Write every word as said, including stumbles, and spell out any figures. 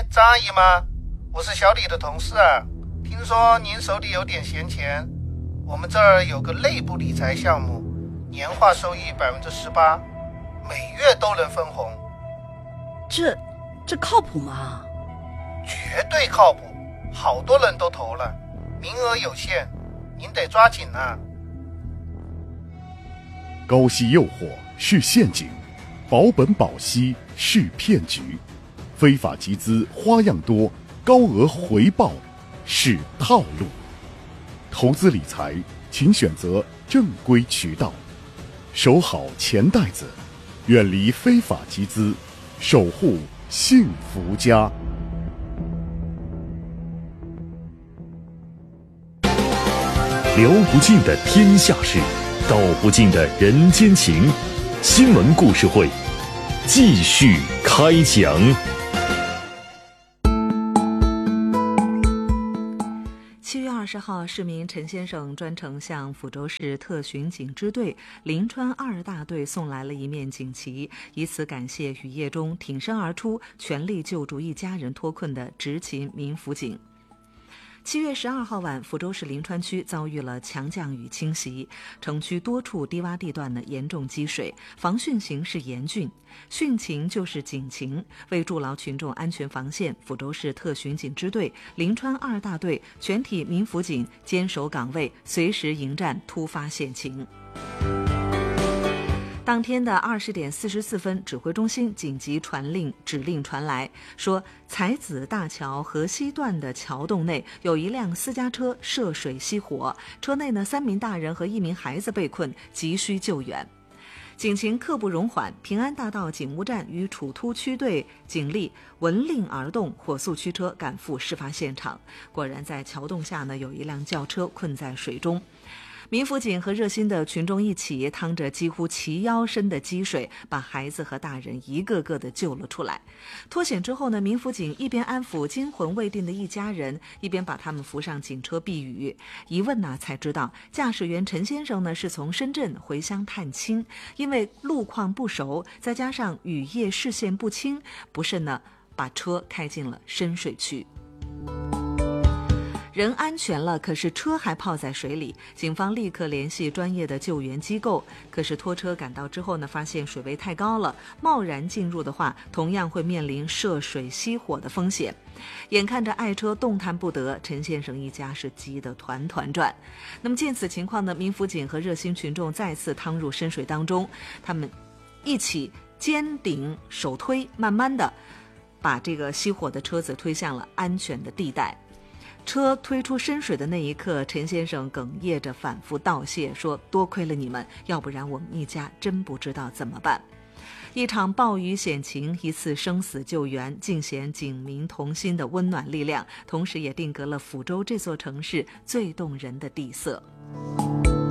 张阿姨吗？我是小李的同事啊，听说您手里有点闲钱，我们这儿有个内部理财项目，年化收益百分之十八，每月都能分红。 这这靠谱吗？ 绝对靠谱，好多人都投了，名额有限，您得抓紧啊。 高息诱惑是陷阱，保本保息是骗局，非法集资花样多，高额回报是套路。投资理财，请选择正规渠道，守好钱袋子，远离非法集资，守护幸福家。 聊不尽的天下事，道不尽的人间情。新闻故事会继续开讲。 七月二十号，市民陈先生专程向抚州市特巡警支队临川二大队送来了一面锦旗，以此感谢雨夜中挺身而出、全力救助一家人脱困的执勤民辅警。七月十二号晚，抚州市临川区遭遇了强降雨侵袭，城区多处低洼地段呢严重积水，防汛形势严峻。汛情就是警情，为筑牢群众安全防线，抚州市特巡警支队临川二大队全体民辅警坚守岗位，随时迎战突发险情。当天的二十点四十四分，指挥中心紧急传令指令传来，说才子大桥河西段的桥洞内有一辆私家车涉水熄火，车内呢三名大人和一名孩子被困，急需救援。警情刻不容缓，平安大道警务站与楚突区队警力闻令而动，火速驱车赶赴事发现场。果然在桥洞下呢有一辆轿车困在水中。民辅警和热心的群众一起趟着几乎齐腰深的积水，把孩子和大人一个个的救了出来。脱险之后呢，民辅警一边安抚惊魂未定的一家人，一边把他们扶上警车避雨。一问呢，才知道驾驶员陈先生呢是从深圳回乡探亲，因为路况不熟，再加上雨夜视线不清，不慎呢把车开进了深水区。人安全了，可是车还泡在水里，警方立刻联系专业的救援机构。可是拖车赶到之后呢，发现水位太高了，贸然进入的话，同样会面临涉水熄火的风险。眼看着爱车动弹不得，陈先生一家是急得团团转。那么见此情况呢，民辅警和热心群众再次趟入深水当中，他们一起肩顶手推，慢慢的把这个熄火的车子推向了安全的地带。车推出深水的那一刻，陈先生哽咽着反复道谢，说多亏了你们，要不然我们一家真不知道怎么办。一场暴雨险情，一次生死救援，尽显警民同心的温暖力量，同时也定格了抚州这座城市最动人的底色。